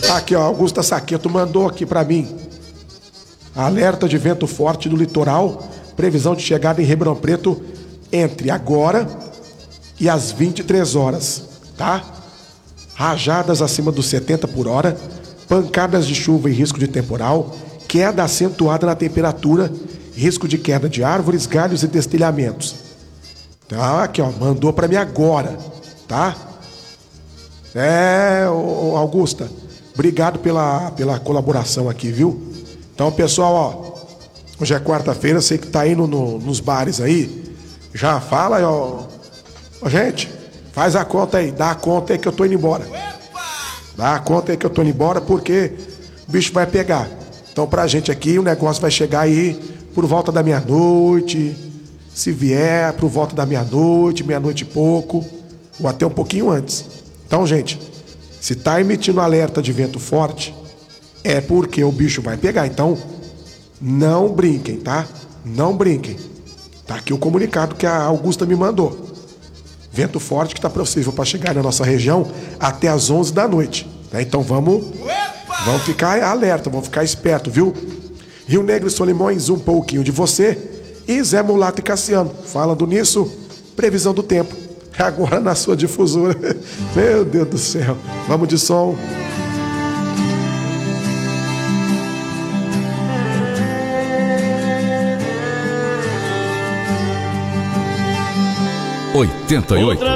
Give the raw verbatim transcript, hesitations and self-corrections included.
Aqui, ó, Augusta Saqueto mandou aqui pra mim. Alerta de vento forte no litoral. Previsão de chegada em Ribeirão Preto entre agora e as vinte e três horas, tá? Rajadas acima dos setenta por hora, pancadas de chuva e risco de temporal, queda acentuada na temperatura, risco de queda de árvores, galhos e destelhamentos. Tá, aqui, ó, mandou pra mim agora, tá? É, ô, ô, Augusta, obrigado pela, pela colaboração aqui, viu? Então, pessoal, ó, hoje é quarta-feira, sei que tá indo no, nos bares aí, já fala aí, ó, ó, gente, faz a conta aí, dá a conta aí que eu tô indo embora. Dá a conta aí que eu tô indo embora porque o bicho vai pegar. Então, pra gente aqui, o negócio vai chegar aí por volta da meia-noite, se vier por volta da meia-noite, meia-noite e pouco, ou até um pouquinho antes. Então, gente, se tá emitindo alerta de vento forte, é porque o bicho vai pegar. Então, não brinquem, tá? Não brinquem. Tá aqui o comunicado que a Augusta me mandou. Vento forte que está possível para chegar na nossa região até as onze da noite. Tá? Então vamos, vamos ficar alerta, vamos ficar esperto, viu? Rio Negro e Solimões, um pouquinho de você. E Zé Mulato e Cassiano. Falando nisso, previsão do tempo. Agora na sua difusora. Meu Deus do céu. Vamos de som. oitenta e oito.